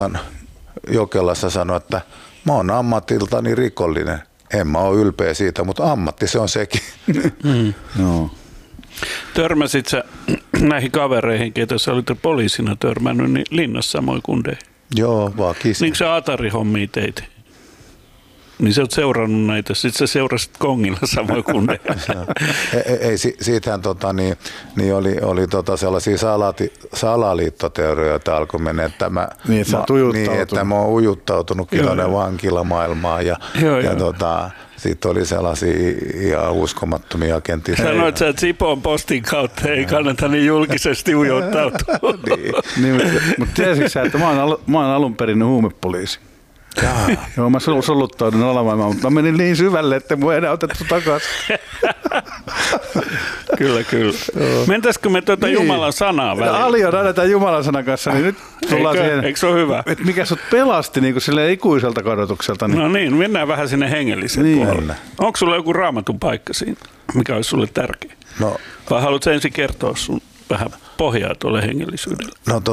Jokelassa sanoi, että mä oon ammatiltani rikollinen. En mä ole ylpeä siitä, mutta ammatti se on sekin. No. Törmäsit sä näihin kavereihin, ketä sä olit poliisina törmännyt, niin linnassa samoin kundeihin? Joo, vaan kisin. Niin sä Atari-hommia teit? Niin sä oot seurannut näitä, sit sä seurasit Kongilla samoin kundeja. Ei, siitähän niin oli sellaisia salaliittoteorioita alkoi mennä, että mä oon ujuttautunutkin tuonne vankilamaailmaan ja sitten oli sellaisia ihan uskomattomia agentteja. Sanoit sä, että Sipon postin kautta ei kannata niin julkisesti ujuttautua. Mutta tiesitkö sä, että mä oon alun perin huumepoliisi? Joo, mä soluttaudun olemaan, mutta mä menin niin syvälle, että mua ei enää otettu takaisin. Kyllä. Mentäisikö me Jumalan sanaa väliin? Alio annetaan Jumalan sanan kanssa, niin nyt tullaan siihen. Eikö se ole hyvä? Että mikä sut pelasti niin kuin silleen ikuiselta kadotukselta. Niin. No niin, mennään vähän sinne hengelliseen puolelle. Onko sulla joku raamatun paikka siinä, mikä olisi sulle tärkeä? No. Vai haluatko ensin kertoa sun vähän pohjaa tuolle hengellisyydelle? No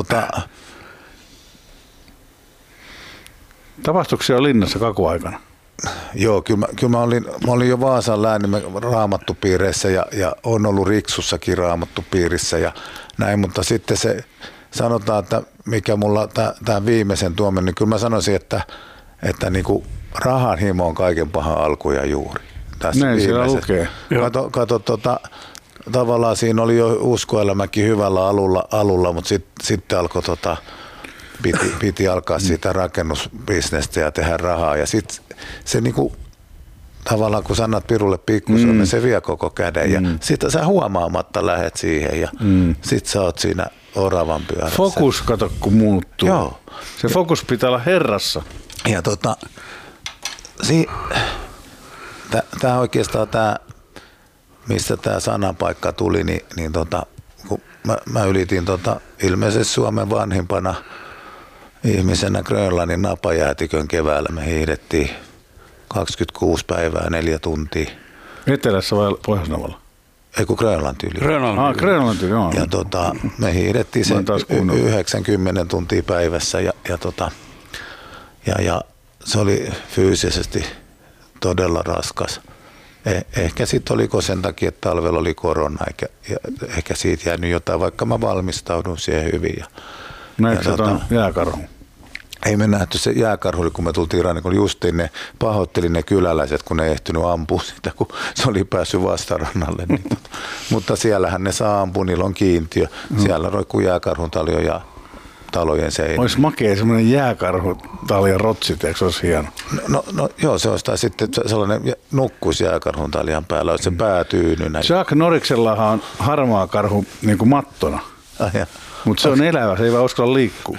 Tapahtuksia on linnassa kakuaikana. Joo, kyllä mä olin jo Vaasan läänin raamattupiireissä ja on ollut Riksussakin raamattupiirissä ja näin, mutta sitten se sanotaan, että mikä mulla tämä viimeisen tuomen, niin kyllä mä sanoisin, että niinku rahan himo on kaiken pahan alku ja juuri. Tässä näin siellä lukee. Kato tavallaan siinä oli jo uskoelämäkin hyvällä alulla mutta sitten alkoi piti alkaa siitä rakennusbisnestä ja tehdä rahaa. Ja sitten se niinku, tavallaan kun sanat pirulle pikkusen, se vie koko käden. Ja sitten sä huomaamatta lähet siihen ja sitten sä oot siinä oravan pyörässä. Fokus, kato kun muuttuu. Joo. Se fokus pitää olla herrassa. Ja tämä oikeastaan mistä tämä sanapaikka tuli, niin kun mä ylitin ilmeisesti Suomen vanhimpana ihmisenä Grönlannin napajäätikön keväällä. Me hiihdettiin 26 päivää 4 tuntia. Etelässä vai Pohjois-Navalla? Ei kun Grönlanti yli. Grönlanti, joo. Ja me hiihdettiin sen 90 tuntia päivässä ja se oli fyysisesti todella raskas. Ehkä sitten oliko sen takia, että talvella oli korona, ehkä siitä jäänyt jotain, vaikka mä valmistaudun siihen hyvin. Näetkö jääkarhu? Ei me nähty se jääkarhu, kun me tultiin rannikolle. Justiin ne pahoitteli ne kyläläiset, kun ne ei ehtinyt ampua sitä, kun se oli päässyt vastarannalle. Mutta siellähän ne saa ampua, niillä on kiintiö. Siellä roikkuu jääkarhun taljo ja talojen seinä. Olisi makea semmoinen jääkarhutalja rotsit, eikö se olisi hieno? No joo, se olisi tai sitten sellainen nukkuisi jääkarhun taljan päällä, olisi se pää tyynynä. Chuck Norriksellahan on harmaa karhu niin kuin mattona. Mutta se on elävä, se ei vaan uskalla liikkua.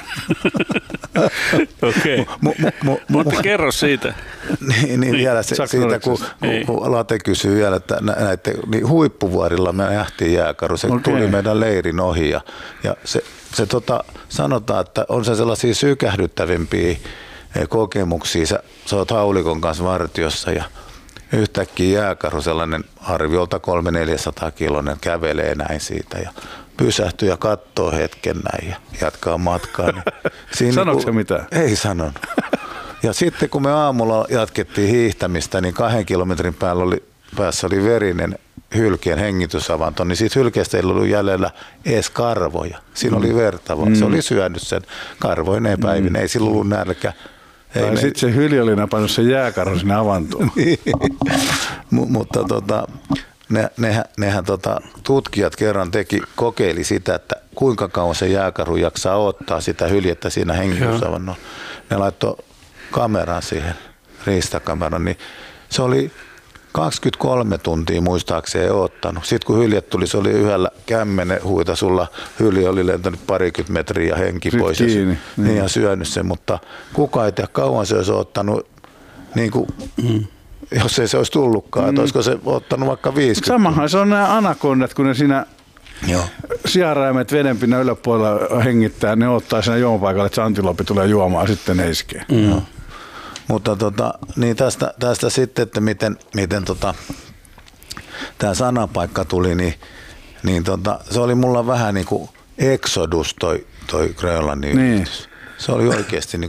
Okei. Mutta kerro siitä. Niin vielä siitä, kun Late kysyy vielä, että niin huippuvuorilla me nähtiin jääkarhu. Se tuli meidän leirin ohi ja se sanotaan, että on se sellaisia sykähdyttävimpiä kokemuksia. Sä oot haulikon kanssa vartiossa ja yhtäkkiä jääkarhu, sellainen arviolta 300-400 kiloinen, kävelee näin siitä ja pysähtyy ja katsoo hetken näin ja jatkaa matkaa. Niin sanoiko se mitään? Ei sanonut. Ja sitten kun me aamulla jatkettiin hiihtämistä, niin 2 kilometrin päässä oli verinen hylkeen hengitysavanto, niin siitä hylkeestä ei ollut jäljellä edes karvoja. Siinä oli verta, se oli syönyt sen karvoineen päivin, ei sillä ollut nälkä. Sitten se hylje oli napannut sen jääkarhun sinne avantoon. Mutta nehän tutkijat kerran kokeili sitä, että kuinka kauan se jääkarhu jaksaa ottaa sitä hyljettä siinä hengitysavannolla. Ne laittoi kameran siihen, riistakameran, niin se oli 23 tuntia muistaakseen ottanut. Sitten kun hyljet tuli, se oli yhdellä kämmenen huitasulla. Hylje oli lentänyt 20 metriä ja henki pois ja syönyt sen, mutta kukaan ei tiedä kauan se olisi ottanut, niin kuin, jos ei se olisi tullutkaan, että olisiko se ottanut vaikka 50. Samahan se on nämä anakondat, kun ne siinä sijaraimet vedenpinnan yläpuolella hengittää, ne ottaa siinä juomapaikalle, että se antilopi tulee juomaan, sitten ne iskee. Mutta niin tästä sitten, että miten tämä sanapaikka tuli, niin se oli mulla vähän niin kuin exodus toi Grönlannin yhdistys. Se oli oikeasti